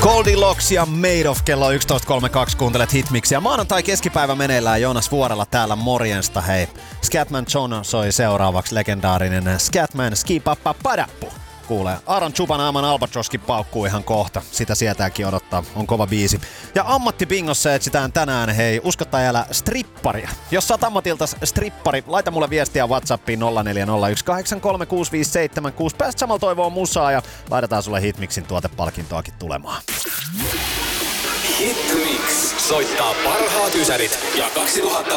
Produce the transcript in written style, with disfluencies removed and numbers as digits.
Goldilocks ja Made of kello 11.32 kuuntelet Hitmixiä. Maanantai keskipäivä meneillään, Joonas Vuorella täällä, morjensta hei. Scatman John soi seuraavaksi, legendaarinen Scatman Skipappa Padappu. Kuulee, Aaron Chupan aaman Albatroskin paukkuu ihan kohta, sitä sietääkin odottaa, on kova biisi. Ja ammattibingossa etsitään tänään, hei, usko tai älä, stripparia. Jos saat ammatiltas strippari, laita mulle viestiä WhatsAppiin 0401836576. Pääst samalla toivoon musaa ja laitetaan sulle Hitmixin tuotepalkintoakin tulemaan. Hitmix soittaa parhaat ysärit ja 2000